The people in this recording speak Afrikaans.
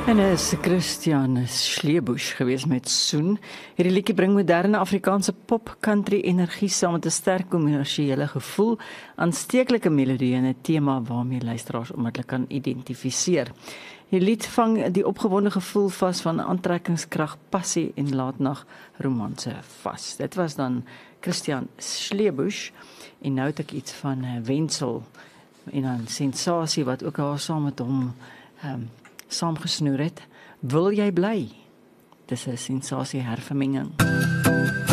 En is Christian Sleebusch gewees met Soen. Hierdie liedjie bring moderne Afrikaanse pop, country energie saam met 'n sterk kommersiële gevoel, aansteeklike melodie en 'n tema waarmee luisteraars onmiddellik kan identifiseer. Die lied vang die opgewonde gevoel vas van aantrekkingskrag, passie en laatnag romanse vas. Dit was dan Christian Sleebusch en nou het ek iets van Wenzel en dan Sensasie wat ook al saam met hom saamgesnoer het. Wil jy bly? Dis 'n sensasie hervermenging.